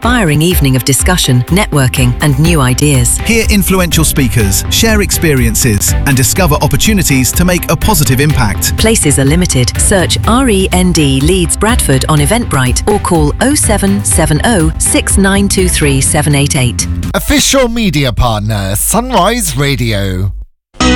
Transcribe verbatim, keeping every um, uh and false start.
inspiring evening of discussion, networking, and new ideas. Hear influential speakers, share experiences, and discover opportunities to make a positive impact. Places are limited. Search R E N D Leeds Bradford on Eventbrite or call oh seven seven oh, six nine two three, seven eight eight. Official media partner, Sunrise Radio.